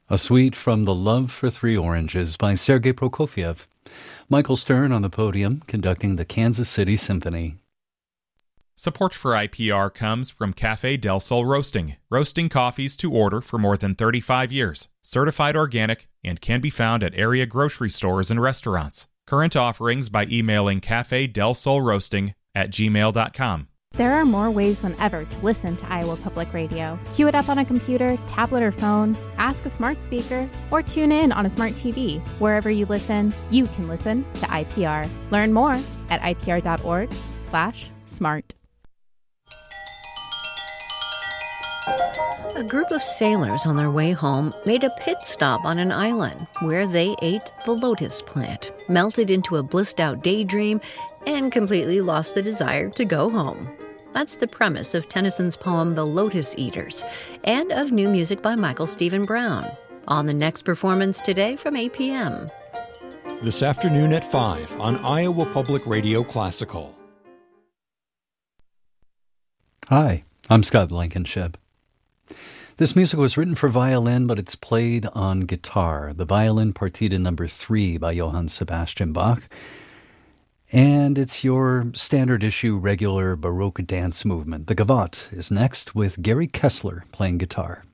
A suite from The Love for Three Oranges by Sergei Prokofiev. Michael Stern on the podium conducting the Kansas City Symphony. Support for IPR comes from Café Del Sol Roasting. Roasting coffees to order for more than 35 years. Certified organic and can be found at area grocery stores and restaurants. Current offerings by emailing cafedelsolroasting@gmail.com. There are more ways than ever to listen to Iowa Public Radio. Cue it up on a computer, tablet, or phone, ask a smart speaker, or tune in on a smart TV. Wherever you listen, you can listen to IPR. Learn more at ipr.org/smart. A group of sailors on their way home made a pit stop on an island where they ate the lotus plant, melted into a blissed-out daydream, and completely lost the desire to go home. That's the premise of Tennyson's poem The Lotus Eaters, and of new music by Michael Stephen Brown, on the next performance today from 8 p.m. This afternoon at 5 on Iowa Public Radio Classical. Hi, I'm Scott Blankenship. This music was written for violin, but it's played on guitar. The Violin Partita No. 3 by Johann Sebastian Bach. And it's your standard issue regular Baroque dance movement. The Gavotte is next with Gary Kessler playing guitar.